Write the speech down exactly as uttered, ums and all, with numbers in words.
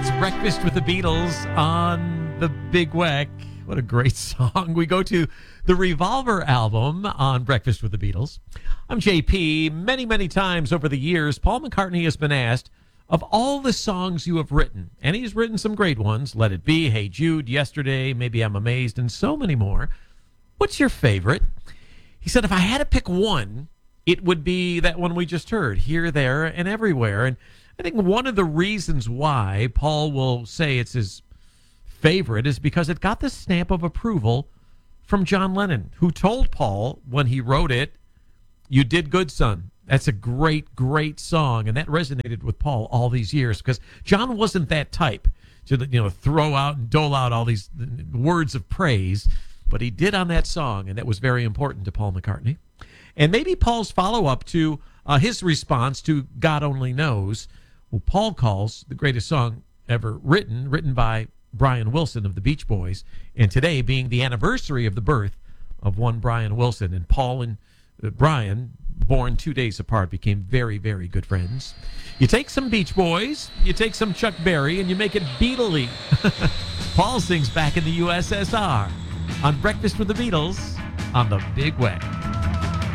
It's Breakfast with the Beatles on the Big Weck. What a great song. We go to the Revolver album on Breakfast with the Beatles. I'm J P. Many, many times over the years, Paul McCartney has been asked, of all the songs you have written, and he's written some great ones, Let It Be, Hey Jude, Yesterday, Maybe I'm Amazed, and so many more, what's your favorite? He said, if I had to pick one, it would be that one we just heard, Here, There, and Everywhere. And I think one of the reasons why Paul will say it's his favorite is because it got the stamp of approval from John Lennon, who told Paul when he wrote it, you did good, son. That's a great, great song. And that resonated with Paul all these years because John wasn't that type to, you know, throw out and dole out all these words of praise, but he did on that song, and that was very important to Paul McCartney. And maybe Paul's follow-up to uh, his response to God Only Knows, well, Paul calls the greatest song ever written, written by Brian Wilson of the Beach Boys, and today being the anniversary of the birth of one Brian Wilson. And Paul and uh, Brian, born two days apart, became very, very good friends. You take some Beach Boys, you take some Chuck Berry, and you make it Beatley. Paul sings Back in the U S S R on Breakfast with the Beatles on the Big Weck.